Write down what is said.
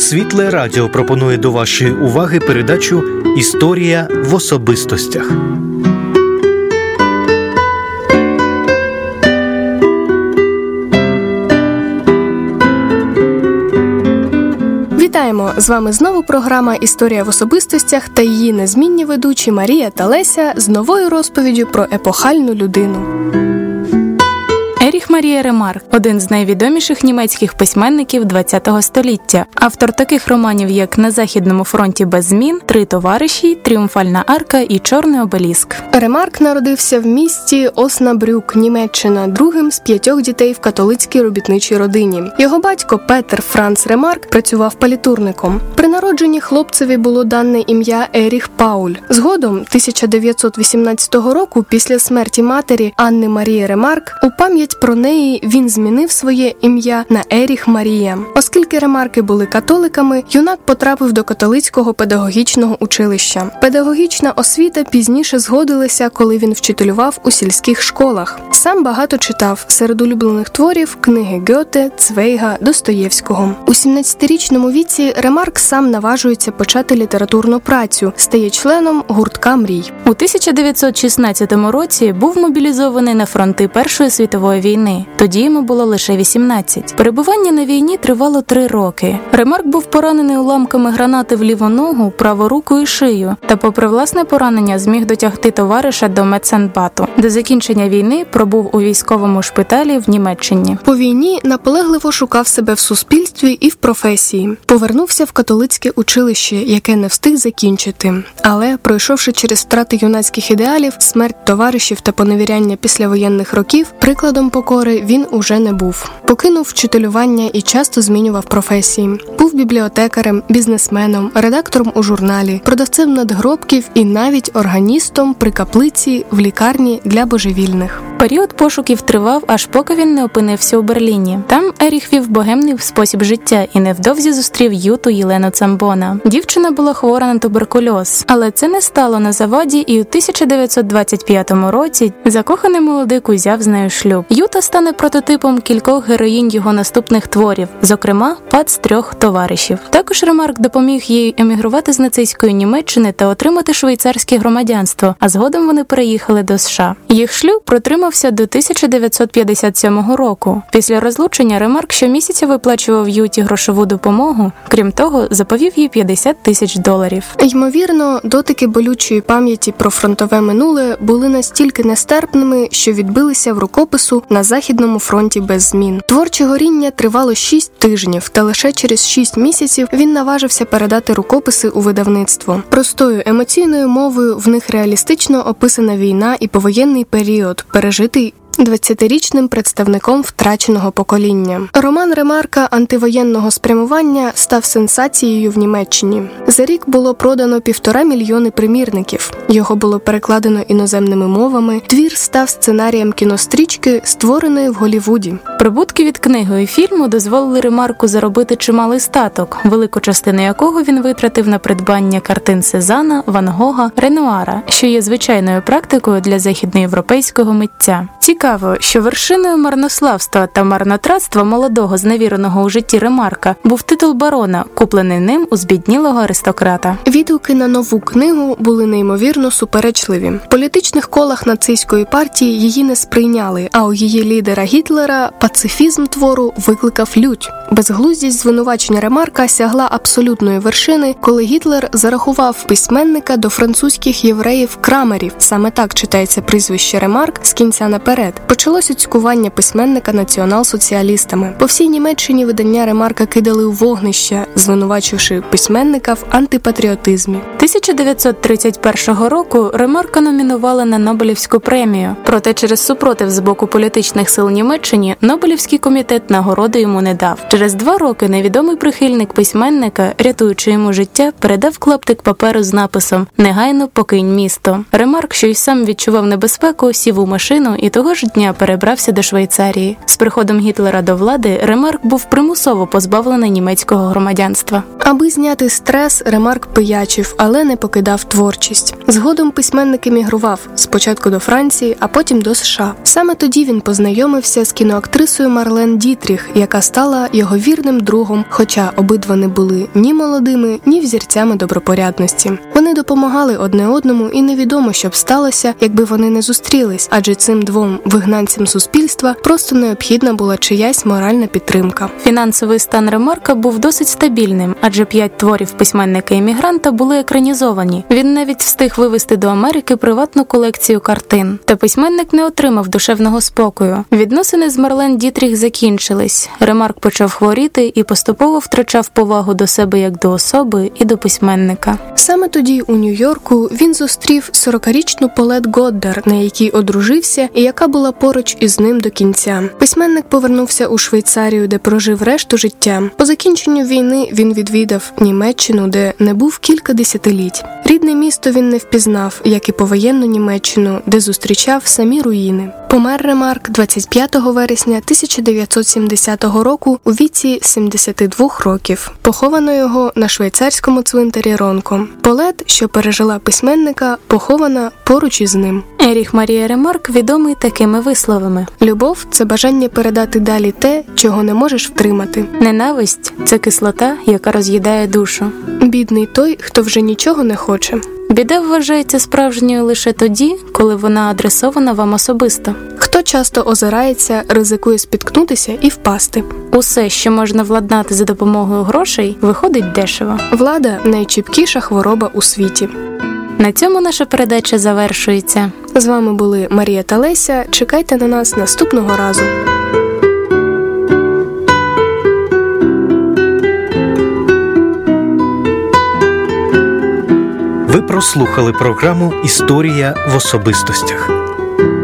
Світле Радіо пропонує до вашої уваги передачу «Історія в особистостях». Вітаємо! З вами знову програма «Історія в особистостях» та її незмінні ведучі Марія та Леся з новою розповіддю про епохальну людину. Еріх Марія Ремарк – один з найвідоміших німецьких письменників ХХ століття. Автор таких романів, як «На Західному фронті без змін», «Три товариші», «Тріумфальна арка» і «Чорний обеліск». Ремарк народився в місті Оснабрюк, Німеччина, другим з 5 дітей в католицькій робітничій родині. Його батько Петер Франц Ремарк працював палітурником. При народженні хлопцеві було дане ім'я Еріх Пауль. Згодом, 1918 року, після смерті матері Анни Марії Ремарк, у пам'ять про неї він змінив своє ім'я на Еріх Марія. Оскільки Ремарки були католиками, юнак потрапив до католицького педагогічного училища. Педагогічна освіта пізніше згодилася, коли він вчителював у сільських школах. Сам багато читав, серед улюблених творів книги Гьоте, Цвейга, Достоєвського. У 17-річному віці Ремарк сам наважується почати літературну працю, стає членом гуртка мрій. У 1916 році був мобілізований на фронти Першої світової війни. Тоді йому було лише 18. Перебування на війні тривало 3 роки. Ремарк був поранений уламками гранати в ліву ногу, праву руку і шию, та попри власне поранення зміг дотягти товариша до медсанбату. До закінчення війни пробув у військовому шпиталі в Німеччині. По війні наполегливо шукав себе в суспільстві і в професії. Повернувся в католицьке училище, яке не встиг закінчити. Але, пройшовши через втрати юнацьких ідеалів, смерть товаришів та поневіряння післявоєнних років, прикладом покори він уже не був. Покинув вчителювання і часто змінював професії. Був бібліотекарем, бізнесменом, редактором у журналі, продавцем надгробків і навіть органістом при каплиці в лікарні для божевільних. Період пошуків тривав, аж поки він не опинився у Берліні. Там Еріх вів богемний спосіб життя і невдовзі зустрів Юту Єлену Цамбона. Дівчина була хвора на туберкульоз, але це не стало на заваді, і у 1925 році закоханий молодик узяв з нею шлюб. Юта стане прототипом кількох героїнь його наступних творів, зокрема «Пац трьох товаришів». Також Ремарк допоміг їй емігрувати з нацистської Німеччини та отримати швейцарське громадянство, а згодом вони переїхали до США. Їх шлюб протримався до 1957 року. Після розлучення Ремарк щомісяця виплачував Юті грошову допомогу, крім того, заповів їй $50,000. Ймовірно, дотики болючої пам'яті про фронтове минуле були настільки нестерпними, що відбилися в рукопису «На Західному фронті без змін». Творче горіння тривало 6 тижнів, та лише через 6 місяців він наважився передати рукописи у видавництво. Простою емоційною мовою в них реалістично описана війна і повоєнний період, пережитий 20-річним представником втраченого покоління. Роман Ремарка антивоєнного спрямування став сенсацією в Німеччині. За рік було продано 1,5 мільйони примірників. Його було перекладено іноземними мовами. Твір став сценарієм кінострічки, створеної в Голлівуді. Прибутки від книги і фільму дозволили Ремарку заробити чималий статок, велику частину якого він витратив на придбання картин Сезана, Ван Гога, Ренуара, що є звичайною практикою для західноєвропейського митця. Цікаво, що вершиною марнославства та марнотратства молодого зневіреного у житті Ремарка був титул барона, куплений ним у збіднілого аристократа. Відгуки на нову книгу були неймовірно суперечливі. В політичних колах нацистської партії її не сприйняли, а у її лідера Гітлера пацифізм твору викликав лють. Безглуздість звинувачення Ремарка сягла абсолютної вершини, коли Гітлер зарахував письменника до французьких євреїв-крамерів. Саме так читається прізвище Ремарк з кінця наперед. Почалося цькування письменника націонал-соціалістами. По всій Німеччині видання Ремарка кидали у вогнища, звинувачивши письменника в антипатріотизмі. 1931 року Ремарка номінували на Нобелівську премію. Проте через супротив з боку політичних сил Німеччини Нобелівський комітет нагороди йому не дав. Через 2 роки невідомий прихильник письменника, рятуючи йому життя, передав клаптик паперу з написом «Негайно покинь місто». Ремарк, що й сам відчував небезпеку, сів у машину і того ж ж дня перебрався до Швейцарії. З приходом Гітлера до влади Ремарк був примусово позбавлений німецького громадянства. Аби зняти стрес, Ремарк пиячив, але не покидав творчість. Згодом письменник емігрував, спочатку до Франції, а потім до США. Саме тоді він познайомився з кіноактрисою Марлен Дітріх, яка стала його вірним другом, хоча обидва не були ні молодими, ні взірцями добропорядності. Вони допомагали одне одному, і невідомо, що б сталося, якби вони не зустрілись, адже цим двом вигнанцям суспільства просто необхідна була чиясь моральна підтримка. Фінансовий стан Ремарка був досить стабільним, адже 5 творів письменника-емігранта були екранізовані. Він навіть встиг вивезти до Америки приватну колекцію картин. Та письменник не отримав душевного спокою. Відносини з Марлен Дітріх закінчились. Ремарк почав хворіти і поступово втрачав повагу до себе як до особи і до письменника. Саме тоді у Нью-Йорку він зустрів 40-річну Полет Годдар, на якій одружився і яка була поруч із ним до кінця. Письменник повернувся у Швейцарію, де прожив решту життя. По закінченню війни він відвідав Німеччину, де не був кілька десятиліть. Рідне місто він не впізнав, як і повоєнну Німеччину, де зустрічав самі руїни. Помер Ремарк 25 вересня 1970 року у віці 72 років. Поховано його на швейцарському цвинтарі Ронко. Полет, що пережила письменника, похована поруч із ним. Еріх Марія Ремарк відомий такими висловами. Любов – це бажання передати далі те, чого не можеш втримати. Ненависть – це кислота, яка роз'їдає душу. Бідний той, хто вже нічого не хоче. Біда вважається справжньою лише тоді, коли вона адресована вам особисто. Хто часто озирається, ризикує спіткнутися і впасти. Усе, що можна владнати за допомогою грошей, виходить дешево. Влада – найчіпкіша хвороба у світі. На цьому наша передача завершується. З вами були Марія та Леся. Чекайте на нас наступного разу. Ви прослухали програму «Історія в особистостях».